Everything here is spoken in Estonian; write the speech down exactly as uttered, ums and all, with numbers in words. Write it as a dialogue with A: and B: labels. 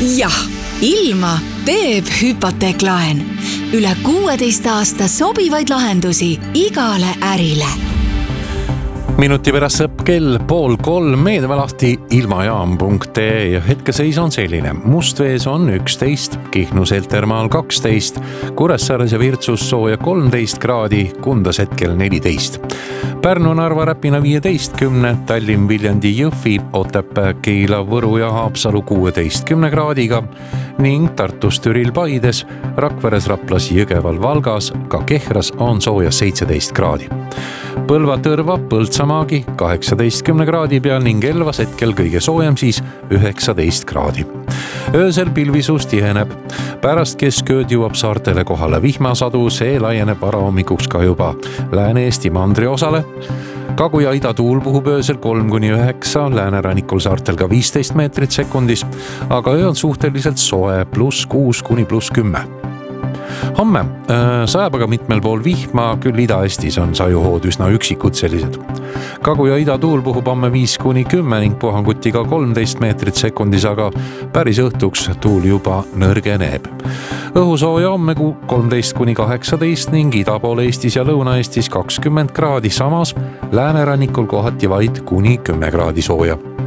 A: jah, ilma teeb hüpoteeklaen. Üle kuueteist aasta sobivaid lahendusi igale ärile.
B: Minuti pärast sõpp kell pool kolm meedia lahti ilmajaam punkt ee ja hetkeseis on selline. Mustvees on üksteist, Kihnus Heltermaal kaksteist, Kuressaares ja Virtsus sooja kolmteist kraadi, Kundas hetkel neliteist. Pärnu, Narva, Räpina viieteist kümne, Tallinn, Viljandi, Jõhvi, Otepää, Keila, Võru ja Haapsalu kuueteist kümne kraadiga ning Tartus, Türil, Paides, Rakveres, Raplas, Jõgeval, Valgas, ka Kehras on sooja seitseteist kraadi. Põlva, Tõrva, Põltsamaagi kaheksateist kümne kraadi peal ning Elvas hetkel kõige soojem siis üheksateist kraadi. Öösel pilvisus tiheneb. Pärast keskööd jõuab saartele kohale vihmasadu, see laieneb varahommikuks ka juba Lääne-Eesti mandri osale. Kagu- ja idatuul puhub öösel kolm kuni üheksa, Läänerannikul saartel ka viisteist meetrit sekundis, aga öö on suhteliselt soe, pluss kuus kuni pluss kümme. Homme sajab aga mitmel pool vihma, küll Ida-Eestis on sajuhood üsna üksikud sellised. Kagu- ja idatuul puhub homme viis kuni kümme ning puhanguti ka kolmteist meetrit sekundis, aga päris õhtuks tuul juba nõrgeneb. Õhusooja homme kolmteist kuni kaheksateist ning ida pool Eestis ja Lõuna-Eestis kakskümmend kraadi, samas Läänerannikul kohati vaid kuni kümme kraadi sooja.